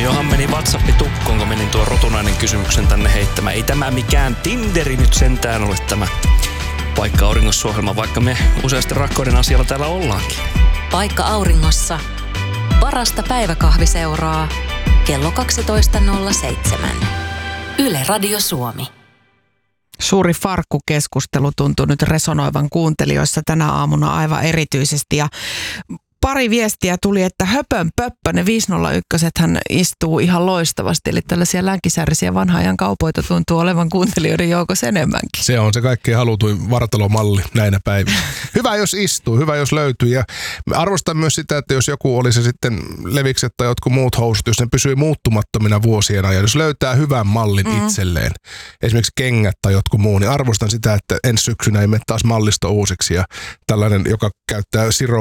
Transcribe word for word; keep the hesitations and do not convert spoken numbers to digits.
johan meni WhatsAppi tukkoon, kun menin tuon rotunainen kysymyksen tänne heittämään. Ei tämä mikään Tinderi nyt sentään ole tämä Paikka Auringossa-ohjelma, vaikka me useasti rakkauden asialla täällä ollaankin. Paikka Auringossa. Parasta päiväkahviseuraa. Kello kaksitoista nolla seitsemän. Yle Radio Suomi. Suuri farkkukeskustelu tuntuu nyt resonoivan kuuntelijoissa tänä aamuna aivan erityisesti. Ja pari viestiä tuli, että höpön pöppö, ne viisi nolla yksi hän istuu ihan loistavasti. Eli tällaisia länkisäärisiä vanhan ajan kaupoita tuntuu olevan kuuntelijoiden joukossa enemmänkin. Se on se kaikkein halutuin vartalomalli näinä päivinä. Hyvä jos istuu, hyvä jos löytyy. Ja arvostan myös sitä, että jos joku oli se sitten levikset tai jotkut muut housut, jos ne pysyy muuttumattomina vuosien ajan. Jos löytää hyvän mallin mm. itselleen, esimerkiksi kengät tai jotkut muu, niin arvostan sitä, että ensi syksynä ei mene taas mallisto uusiksi. Ja tällainen, joka käyttää siro